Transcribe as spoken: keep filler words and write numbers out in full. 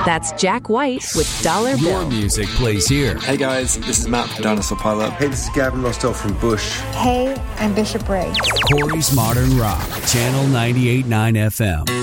That's Jack White with Dollar Your Bill. music plays here. Hey guys, this is Matt from Dinosaur Pilot. Hey, this is Gavin Rossdale from Bush. Hey, I'm Bishop Ray. Corey's Modern Rock, Channel ninety-eight point nine F M.